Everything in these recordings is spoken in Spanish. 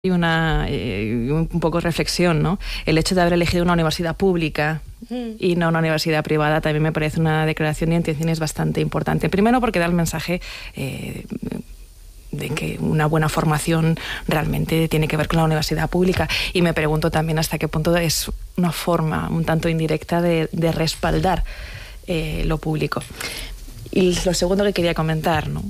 Y un poco reflexión, ¿no? El hecho de haber elegido una universidad pública y no una universidad privada también me parece una declaración de intenciones bastante importante. Primero porque da el mensaje de que una buena formación realmente tiene que ver con la universidad pública, y me pregunto también hasta qué punto es una forma un tanto indirecta de respaldar lo público. Y lo segundo que quería comentar, ¿no?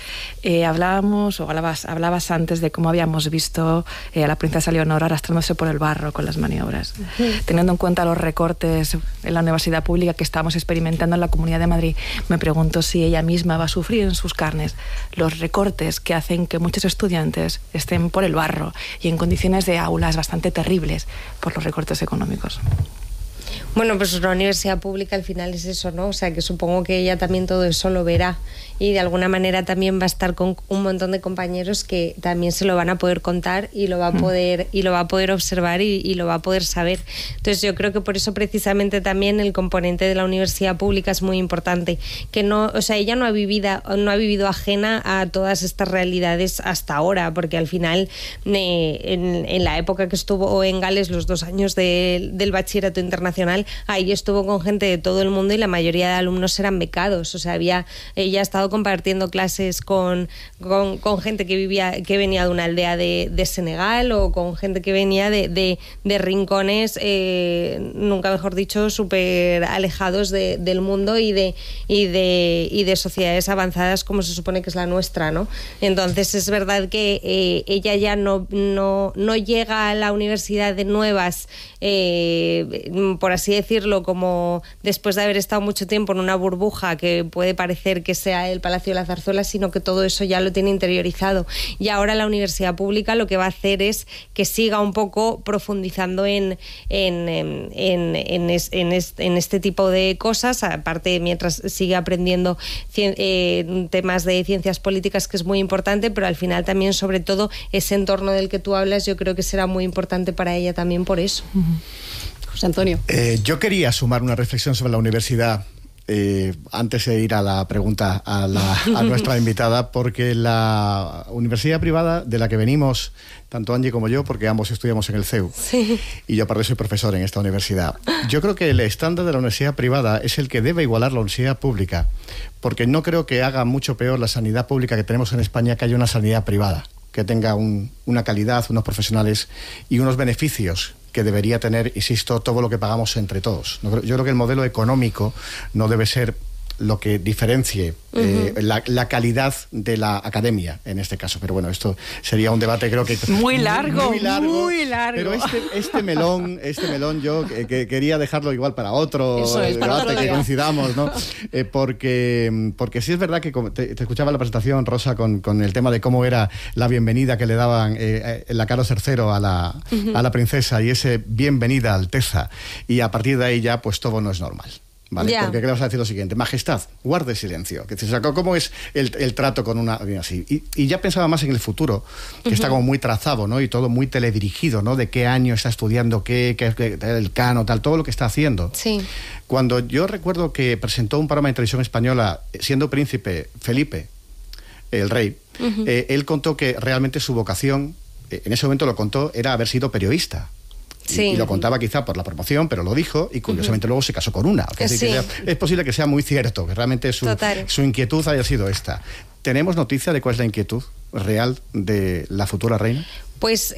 Hablabas antes de cómo habíamos visto a la princesa Leonor arrastrándose por el barro con las maniobras. Teniendo en cuenta los recortes en la universidad pública que estamos experimentando en la Comunidad de Madrid, me pregunto si ella misma va a sufrir en sus carnes los recortes que hacen que muchos estudiantes estén por el barro y en condiciones de aulas bastante terribles por los recortes económicos. Bueno, pues una universidad pública al final es eso, ¿no? O sea, que supongo que ella también todo eso lo verá, y de alguna manera también va a estar con un montón de compañeros que también se lo van a poder contar y lo va a poder observar y lo va a poder saber. Entonces yo creo que por eso precisamente también el componente de la universidad pública es muy importante, que no, o sea, ella no ha vivido ajena a todas estas realidades hasta ahora, porque al final en la época que estuvo en Gales, los 2 años del bachillerato internacional, ahí estuvo con gente de todo el mundo y la mayoría de alumnos eran becados. O sea, ella ha estado compartiendo clases con gente que venía de una aldea de Senegal, o con gente que venía de rincones, nunca mejor dicho, súper alejados del mundo y de sociedades avanzadas como se supone que es la nuestra, ¿no? Entonces es verdad que ella ya no llega a la universidad de nuevas, por así decirlo, como después de haber estado mucho tiempo en una burbuja que puede parecer que sea el Palacio de la Zarzuela, sino que todo eso ya lo tiene interiorizado. Y ahora la universidad pública lo que va a hacer es que siga un poco profundizando en este tipo de cosas, aparte mientras sigue aprendiendo temas de ciencias políticas, que es muy importante, pero al final también, sobre todo, ese entorno del que tú hablas, yo creo que será muy importante para ella también por eso. José Antonio. Yo quería sumar una reflexión sobre la universidad antes de ir a la pregunta a nuestra invitada, porque la universidad privada de la que venimos, tanto Angie como yo, porque ambos estudiamos en el CEU, sí, y yo aparte soy profesor en esta universidad, yo creo que el estándar de la universidad privada es el que debe igualar la universidad pública, porque no creo que haga mucho peor la sanidad pública que tenemos en España que haya una sanidad privada, que tenga una calidad, unos profesionales y unos beneficios que debería tener, insisto, todo lo que pagamos entre todos. Yo creo que el modelo económico no debe ser lo que diferencie la calidad de la academia en este caso. Pero bueno, esto sería un debate, creo que muy largo. Pero este melón yo quería dejarlo igual para otro debate que coincidamos, ¿no? Porque sí es verdad que te escuchaba la presentación, Rosa, con el tema de cómo era la bienvenida que le daban la Carlos III a la princesa, y ese bienvenida Alteza, y a partir de ahí ya pues todo no es normal. ¿Vale? Yeah. Porque queremos decir lo siguiente: majestad, guarde silencio. O sea, ¿cómo es el trato con una así? Y ya pensaba más en el futuro, que está como muy trazado, ¿no? Y todo muy teledirigido, ¿no? De qué año está estudiando qué el cano, tal, todo lo que está haciendo. Sí. Cuando yo recuerdo que presentó un programa de televisión española, siendo príncipe Felipe, el rey, él contó que realmente su vocación, en ese momento lo contó, era haber sido periodista. Sí. Y lo contaba quizá por la promoción, pero lo dijo, y curiosamente luego se casó con una. Sí. Es posible que sea muy cierto, que realmente su inquietud haya sido esta. ¿Tenemos noticia de cuál es la inquietud real de la futura reina? Pues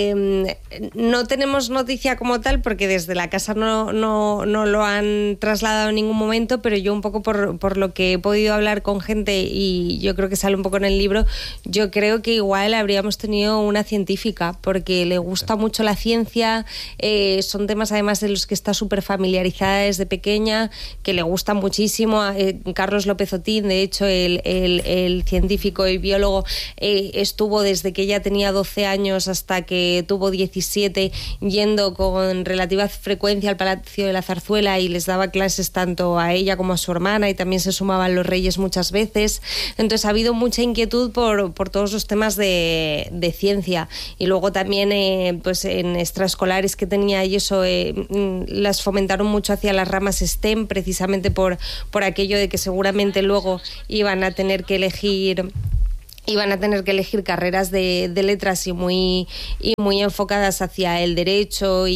no tenemos noticia como tal, porque desde la casa no lo han trasladado en ningún momento, pero yo un poco por lo que he podido hablar con gente, y yo creo que sale un poco en el libro, yo creo que igual habríamos tenido una científica, porque le gusta mucho la ciencia, son temas además de los que está súper familiarizada desde pequeña, que le gustan muchísimo. Carlos López Otín, de hecho, el científico y biólogo, estuvo desde que ella tenía 12 años hasta que tuvo 17 yendo con relativa frecuencia al Palacio de la Zarzuela, y les daba clases tanto a ella como a su hermana, y también se sumaban los reyes muchas veces. Entonces ha habido mucha inquietud por todos los temas de ciencia, y luego también pues en extraescolares que tenía, y eso las fomentaron mucho hacia las ramas STEM, precisamente por aquello de que seguramente luego iban a tener que elegir iban a tener que elegir carreras de letras y muy enfocadas hacia el derecho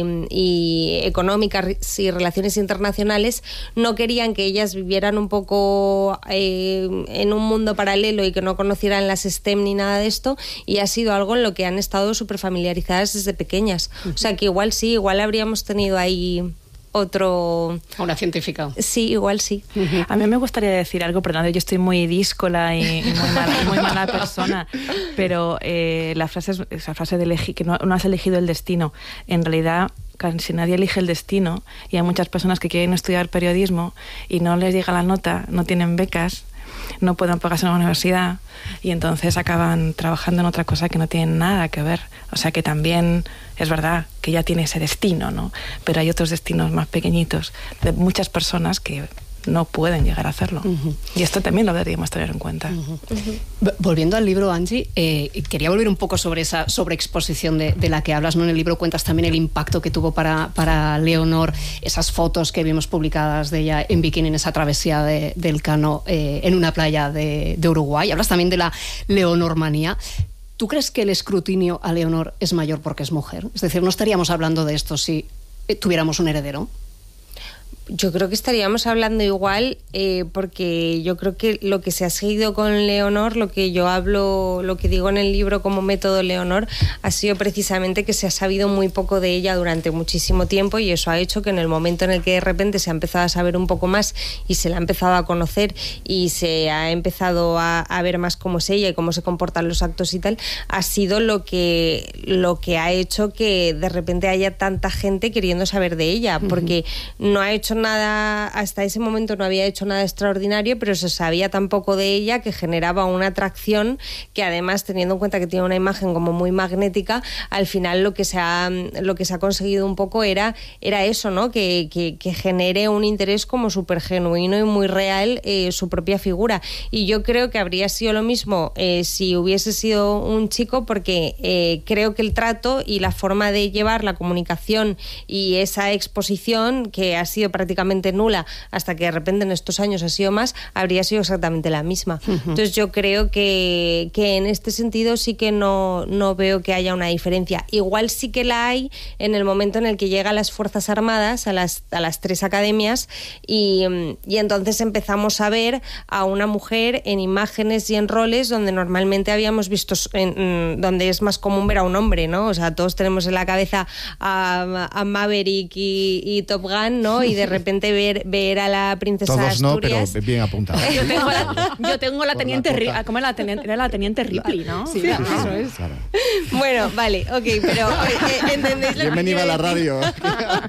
y económicas y relaciones internacionales, no querían que ellas vivieran un poco en un mundo paralelo y que no conocieran las STEM ni nada de esto, y ha sido algo en lo que han estado súper familiarizadas desde pequeñas. O sea que igual sí, igual habríamos tenido ahí una científica. Sí, igual sí. A mí me gustaría decir algo, perdón, yo estoy muy díscola y muy mala persona, pero esa frase de elegir, que no has elegido el destino, en realidad casi nadie elige el destino, y hay muchas personas que quieren estudiar periodismo y no les llega la nota, no tienen becas, no pueden pagarse en una universidad, y entonces acaban trabajando en otra cosa que no tiene nada que ver. O sea que también es verdad que ya tiene ese destino, ¿no? Pero hay otros destinos más pequeñitos de muchas personas que no pueden llegar a hacerlo. Y esto también lo deberíamos tener en cuenta. Volviendo al libro, Angie, quería volver un poco sobre esa sobreexposición de la que hablas, ¿no? En el libro cuentas también el impacto que tuvo para Leonor esas fotos que vimos publicadas de ella en bikini en esa travesía del Cano en una playa de Uruguay. Hablas también de la leonormanía. ¿Tú crees que el escrutinio a Leonor es mayor porque es mujer? Es decir, ¿no estaríamos hablando de esto si tuviéramos un heredero? Yo creo que estaríamos hablando igual, porque yo creo que lo que se ha seguido con Leonor, lo que digo en el libro como método Leonor, ha sido precisamente que se ha sabido muy poco de ella durante muchísimo tiempo, y eso ha hecho que en el momento en el que de repente se ha empezado a saber un poco más y se la ha empezado a conocer y se ha empezado a ver más cómo es ella y cómo se comportan los actos y tal, ha sido lo que ha hecho que de repente haya tanta gente queriendo saber de ella, porque no ha hecho nada, hasta ese momento no había hecho nada extraordinario, pero se sabía tan poco de ella que generaba una atracción que, además, teniendo en cuenta que tiene una imagen como muy magnética, al final lo que se ha conseguido un poco era eso, ¿no? Que genere un interés como súper genuino y muy real su propia figura. Y yo creo que habría sido lo mismo si hubiese sido un chico, porque creo que el trato y la forma de llevar la comunicación y esa exposición, que ha sido prácticamente nula hasta que de repente en estos años ha sido más, habría sido exactamente la misma. Entonces yo creo que en este sentido sí que no veo que haya una diferencia. Igual sí que la hay en el momento en el que llega a las Fuerzas Armadas, a las 3 academias, y entonces empezamos a ver a una mujer en imágenes y en roles donde normalmente habíamos visto, donde es más común ver a un hombre, ¿no? O sea, todos tenemos en la cabeza a Maverick y Top Gun, ¿no? Y de repente ver a la princesa Todos no, Asturias. pero bien apuntado. Yo tengo la teniente Ripley. ¿Cómo era la teniente Ripley, no? Sí, claro, eso es. Claro. Bueno, vale, ok, pero ¿entendéis lo que Bienvenida a la quiero radio.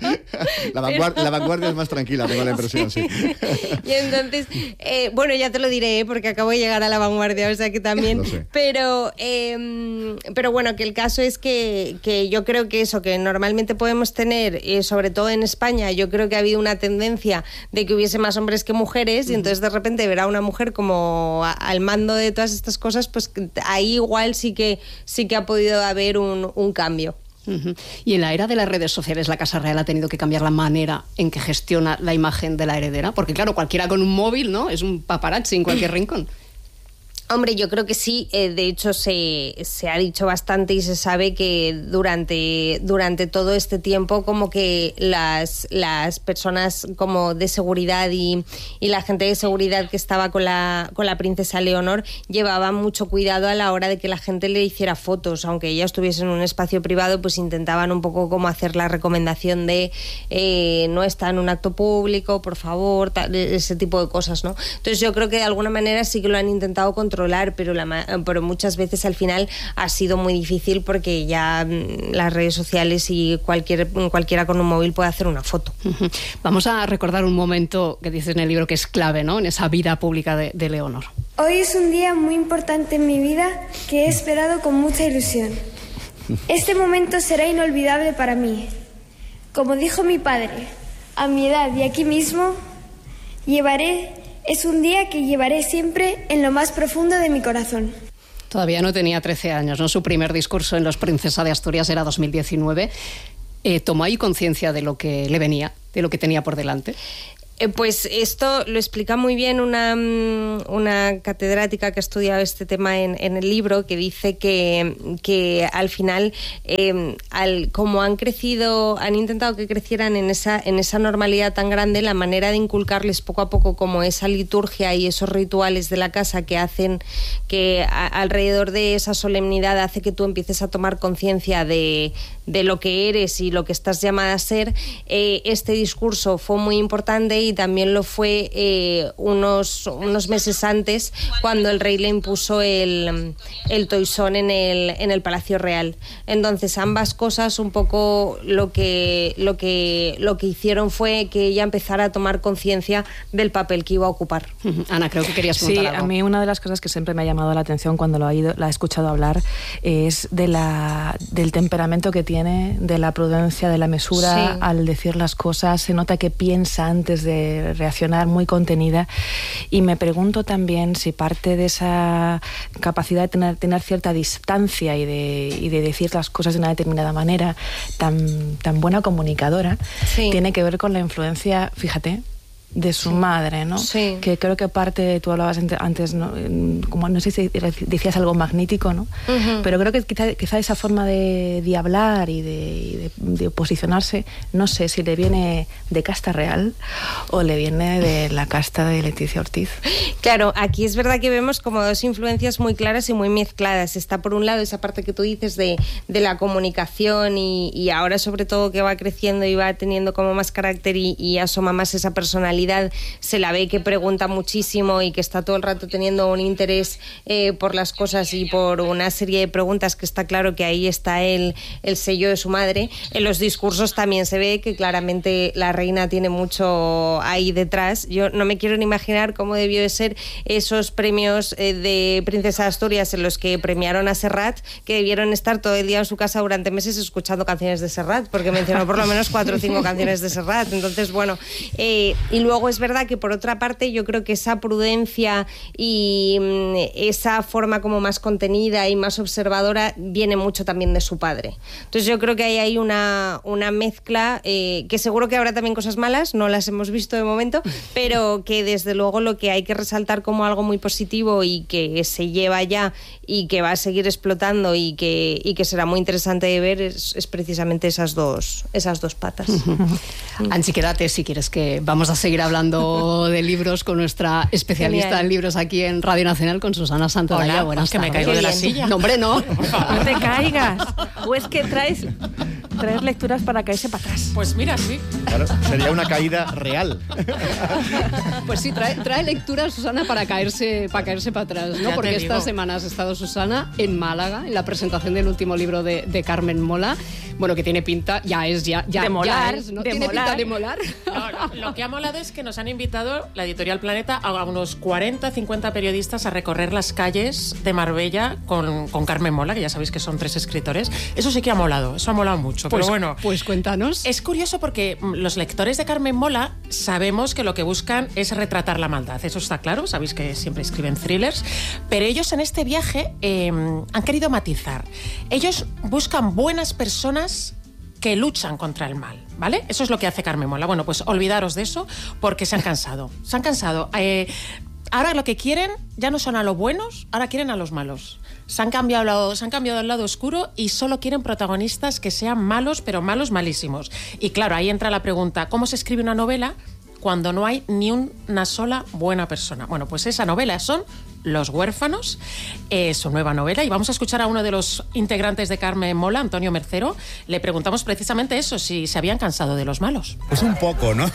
La vanguardia es más tranquila, tengo la impresión, sí. Y entonces, bueno, ya te lo diré, porque acabo de llegar a la vanguardia, o sea que también. Lo sé. Pero bueno, que el caso es que yo creo que eso, que normalmente podemos tener, sobre todo en España, yo creo que ha habido una tendencia de que hubiese más hombres que mujeres, y entonces de repente ver a una mujer como al mando de todas estas cosas, pues ahí igual sí que ha podido haber un cambio. Y en la era de las redes sociales, la Casa Real ha tenido que cambiar la manera en que gestiona la imagen de la heredera, porque claro, cualquiera con un móvil, ¿no? Es un paparazzi en cualquier rincón. Hombre, yo creo que sí. De hecho, se ha dicho bastante y se sabe que durante todo este tiempo, como que las personas como de seguridad y la gente de seguridad que estaba con la princesa Leonor llevaban mucho cuidado a la hora de que la gente le hiciera fotos. Aunque ella estuviese en un espacio privado, pues intentaban un poco como hacer la recomendación de no está en un acto público, por favor, ese tipo de cosas, ¿no? Entonces yo creo que de alguna manera sí que lo han intentado controlar, pero muchas veces al final ha sido muy difícil, porque ya las redes sociales y cualquiera con un móvil puede hacer una foto. Vamos a recordar un momento que dices en el libro que es clave, ¿no? En esa vida pública de Leonor. Hoy es un día muy importante en mi vida que he esperado con mucha ilusión. Este momento será inolvidable para mí. Como dijo mi padre, a mi edad y aquí mismo, es un día que llevaré siempre en lo más profundo de mi corazón. Todavía no tenía 13 años, ¿no? Su primer discurso en Los Princesa de Asturias era 2019. ¿Tomó ahí conciencia de lo que le venía, de lo que tenía por delante? Pues esto lo explica muy bien una catedrática que ha estudiado este tema en el libro, que dice que al final, como han crecido, han intentado que crecieran en esa normalidad tan grande, la manera de inculcarles poco a poco como esa liturgia y esos rituales de la casa que hacen que alrededor de esa solemnidad hace que tú empieces a tomar conciencia de lo que eres y lo que estás llamada a ser. Este discurso fue muy importante y también lo fue unos meses antes, cuando el rey le impuso el toisón en el Palacio Real. Entonces ambas cosas un poco lo que hicieron fue que ella empezara a tomar conciencia del papel que iba a ocupar. Ana, creo que querías preguntar algo. Sí, a mí una de las cosas que siempre me ha llamado la atención cuando la he escuchado hablar es del temperamento que tiene, de la prudencia, de la mesura al decir las cosas. Se nota que piensa antes de reaccionar, muy contenida, y me pregunto también si parte de esa capacidad de tener cierta distancia y de decir las cosas de una determinada manera, tan buena comunicadora, tiene que ver con la influencia, fíjate, de su madre, ¿no? Sí. Que creo que parte, tú hablabas antes, ¿no? Como no sé si decías algo magnítico, ¿no? Pero creo que quizá esa forma de hablar y de posicionarse, no sé si le viene de casta real o le viene de la casta de Leticia Ortiz. Claro, aquí es verdad que vemos como dos influencias muy claras y muy mezcladas. Está por un lado esa parte que tú dices de la comunicación y ahora sobre todo que va creciendo y va teniendo como más carácter y asoma más esa personalidad. Se la ve que pregunta muchísimo y que está todo el rato teniendo un interés por las cosas y por una serie de preguntas, que está claro que ahí está el sello de su madre. En los discursos también se ve que claramente la reina tiene mucho ahí detrás. Yo no me quiero ni imaginar cómo debió de ser esos premios de Princesa de Asturias en los que premiaron a Serrat, que debieron estar todo el día en su casa durante meses escuchando canciones de Serrat, porque mencionó por lo menos 4 o 5 canciones de Serrat. Entonces, bueno, y luego es verdad que por otra parte yo creo que esa prudencia y esa forma como más contenida y más observadora viene mucho también de su padre. Entonces yo creo que ahí hay una mezcla que seguro que habrá también cosas malas, no las hemos visto de momento, pero que desde luego lo que hay que resaltar como algo muy positivo y que se lleva ya y que va a seguir explotando y que será muy interesante de ver es precisamente esas dos patas. Anchi, quédate si quieres, que vamos a seguir hablando de libros con nuestra especialista en libros aquí en Radio Nacional, con Susana Santolaya. Hola, buenas tardes. Que me caigo de la silla. No, hombre, no. No te caigas. O es que traes lecturas para caerse para atrás. Pues mira, sí. Claro, sería una caída real. Pues sí, trae lecturas, Susana, para caerse para atrás, ¿no? Porque estas semanas ha estado Susana en Málaga, en la presentación del último libro de Carmen Mola. Bueno, que tiene pinta, de molar, ¿no? de ¿Tiene molar. pinta de molar? No, lo que ha molado es que nos han invitado, la Editorial Planeta, a unos 40, 50 periodistas a recorrer las calles de Marbella con Carmen Mola, que ya sabéis que son 3 escritores. Eso sí que ha molado, eso ha molado mucho. Pues, pero bueno, pues cuéntanos. Es curioso porque los lectores de Carmen Mola sabemos que lo que buscan es retratar la maldad. Eso está claro, sabéis que siempre escriben thrillers, pero ellos en este viaje han querido matizar. Ellos buscan buenas personas que luchan contra el mal, ¿vale? Eso es lo que hace Carmen Mola. Bueno, pues olvidaros de eso porque se han cansado. Se han cansado. Ahora lo que quieren ya no son a los buenos, ahora quieren a los malos. Se han cambiado al lado oscuro y solo quieren protagonistas que sean malos, pero malos malísimos. Y claro, ahí entra la pregunta, ¿cómo se escribe una novela cuando no hay ni una sola buena persona? Bueno, pues esa novela son Los huérfanos, su nueva novela, y vamos a escuchar a uno de los integrantes de Carmen Mola, Antonio Mercero. Le preguntamos precisamente eso, si se habían cansado de los malos. Pues un poco, ¿no?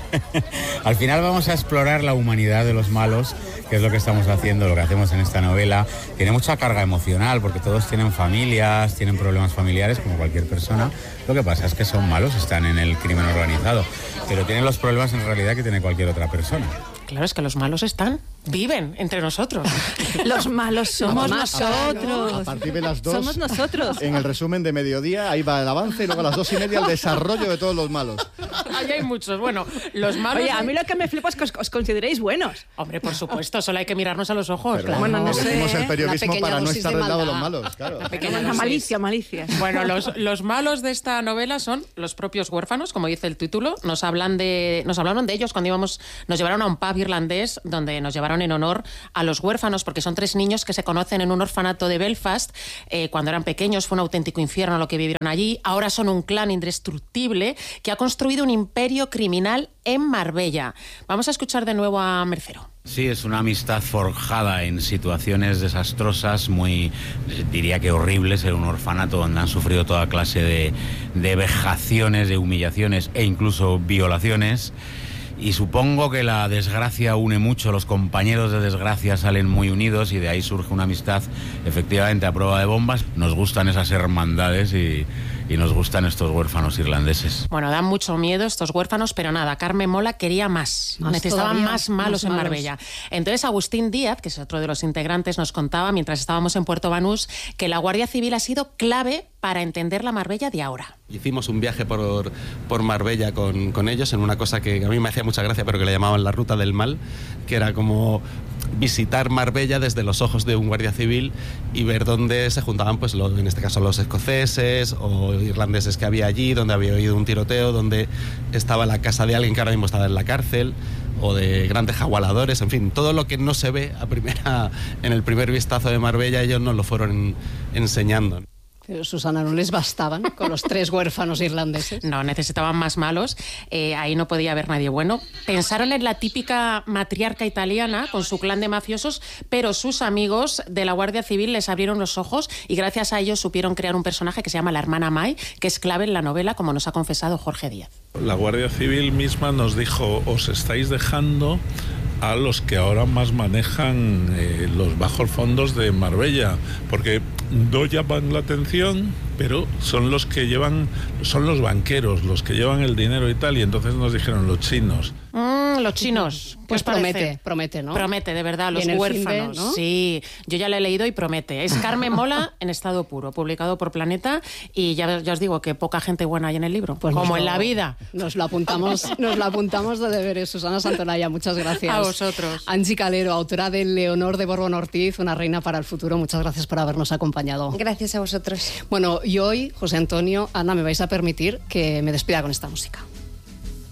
Al final vamos a explorar la humanidad de los malos, que es lo que estamos haciendo, lo que hacemos en esta novela. Tiene mucha carga emocional, porque todos tienen familias, tienen problemas familiares, como cualquier persona. Lo que pasa es que son malos, están en el crimen organizado, pero tienen los problemas en realidad que tiene cualquier otra persona. Claro, es que los malos viven entre nosotros. Los malos somos nosotros. A partir de las 2. Somos nosotros. En el resumen de mediodía, ahí va el avance, y luego a las 2:30 el desarrollo de todos los malos. Ahí hay muchos. Bueno, los malos... Oye, a mí lo que me flipa es que os consideréis buenos. Hombre, por supuesto, solo hay que mirarnos a los ojos. Pero claro. bueno, no elegimos sé, el periodismo una para no pequeña estar dosis del lado de los maldad. malos, claro. La malicia. Bueno, los malos de esta novela son los propios huérfanos, como dice el título. Nos hablaron de ellos cuando nos llevaron a un pub irlandés donde nos llevaron en honor a los huérfanos, porque son 3 niños que se conocen en un orfanato de Belfast. Cuando eran pequeños fue un auténtico infierno lo que vivieron allí. Ahora son un clan indestructible que ha construido un imperio criminal en Marbella. Vamos a escuchar de nuevo a Mercero. Sí, es una amistad forjada en situaciones desastrosas, muy, diría que horribles, en un orfanato donde han sufrido toda clase de vejaciones, de humillaciones e incluso violaciones. Y supongo que la desgracia une mucho, los compañeros de desgracia salen muy unidos y de ahí surge una amistad efectivamente a prueba de bombas. Nos gustan esas hermandades y nos gustan estos huérfanos irlandeses. Bueno, dan mucho miedo estos huérfanos, pero nada, Carmen Mola quería más necesitaban todavía, más malos en Marbella. Entonces Agustín Díaz, que es otro de los integrantes, nos contaba mientras estábamos en Puerto Banús que la Guardia Civil ha sido clave para entender la Marbella de ahora. Hicimos un viaje por Marbella con ellos en una cosa que a mí me hacía mucha gracia, pero que le llamaban la ruta del mal, que era como visitar Marbella desde los ojos de un guardia civil y ver dónde se juntaban, pues en este caso los escoceses o irlandeses que había allí, donde había habido un tiroteo, donde estaba la casa de alguien que ahora mismo estaba en la cárcel, o de grandes jagualadores, en fin, todo lo que no se ve en el primer vistazo de Marbella, ellos nos lo fueron enseñando. Pero, Susana, ¿no les bastaban con los 3 huérfanos irlandeses? No, necesitaban más malos. Ahí no podía haber nadie bueno. Pensaron en la típica matriarca italiana con su clan de mafiosos, pero sus amigos de la Guardia Civil les abrieron los ojos y gracias a ellos supieron crear un personaje que se llama la hermana May, que es clave en la novela, como nos ha confesado Jorge Díaz. La Guardia Civil misma nos dijo: os estáis dejando a los que ahora más manejan los bajos fondos de Marbella, porque no llaman la atención, pero son los banqueros, los que llevan el dinero y tal, y entonces nos dijeron los chinos. Los chinos. Pues promete, ¿no? Promete, de verdad, los huérfanos. ¿no? Sí, yo ya la he leído y promete. Es Carmen Mola en estado puro, publicado por Planeta, y ya os digo que poca gente buena hay en el libro, pues como en la vida. Nos lo apuntamos de deberes. Susana Santolaya, muchas gracias. A vosotros. Angie Calero, autora de Leonor de Borbón Ortiz, una reina para el futuro. Muchas gracias por habernos acompañado. Gracias a vosotros. Bueno, y hoy, José Antonio, Ana, me vais a permitir que me despida con esta música.